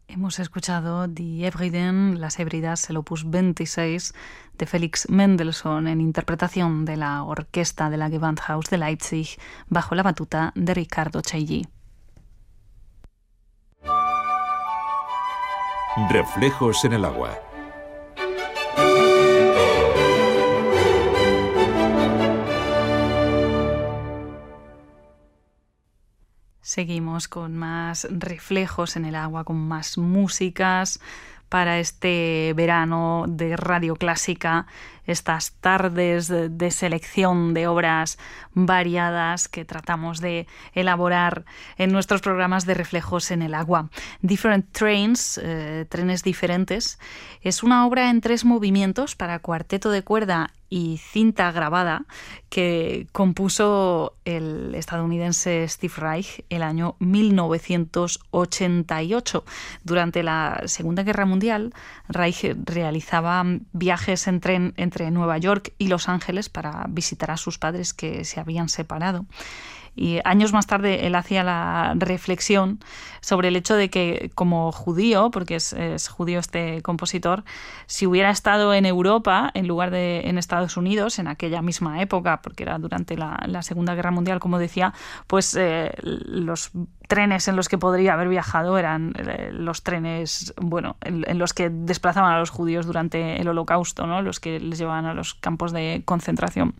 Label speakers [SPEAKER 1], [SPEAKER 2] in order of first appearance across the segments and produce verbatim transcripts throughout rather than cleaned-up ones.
[SPEAKER 1] Hemos escuchado Die Hebriden, Las Hébridas, el opus veintiséis de Felix Mendelssohn en interpretación de la orquesta de la Gewandhaus de Leipzig bajo la batuta de Riccardo Chailly.
[SPEAKER 2] Reflejos en el agua.
[SPEAKER 1] Seguimos con más reflejos en el agua, con más músicas para este verano de Radio Clásica, estas tardes de, de selección de obras variadas que tratamos de elaborar en nuestros programas de reflejos en el agua. Different Trains, eh, trenes diferentes, es una obra en tres movimientos para cuarteto de cuerda y cinta grabada que compuso el estadounidense Steve Reich el año mil novecientos ochenta y ocho. Durante la Segunda Guerra Mundial, Reich realizaba viajes en tren entre Nueva York y Los Ángeles para visitar a sus padres que se habían separado. Y años más tarde él hacía la reflexión sobre el hecho de que como judío, porque es, es judío este compositor, si hubiera estado en Europa en lugar de en Estados Unidos en aquella misma época, porque era durante la, la Segunda Guerra Mundial, como decía, pues eh, los trenes en los que podría haber viajado eran eh, los trenes, bueno, en, en los que desplazaban a los judíos durante el Holocausto, ¿no? Los que les llevaban a los campos de concentración.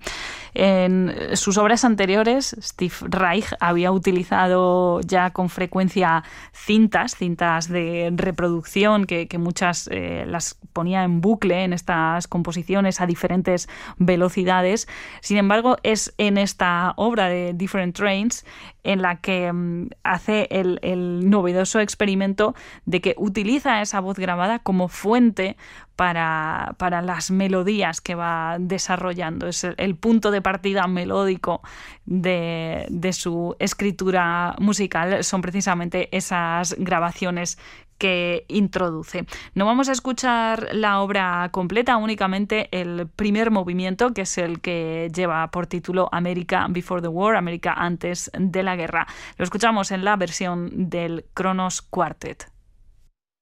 [SPEAKER 1] En sus obras anteriores, Steve Reich había utilizado ya con frecuencia cintas, cintas de reproducción, que, que muchas eh, las ponía en bucle en estas composiciones a diferentes velocidades. Sin embargo, es en esta obra de Different Trains en la que um, hace el, el novedoso experimento de que utiliza esa voz grabada como fuente para, para las melodías que va desarrollando. Es el, el punto de partida melódico de, de su escritura musical, son precisamente esas grabaciones que introduce. No vamos a escuchar la obra completa, únicamente el primer movimiento, que es el que lleva por título America Before the War, América antes de la guerra. Lo escuchamos en la versión del Kronos Quartet.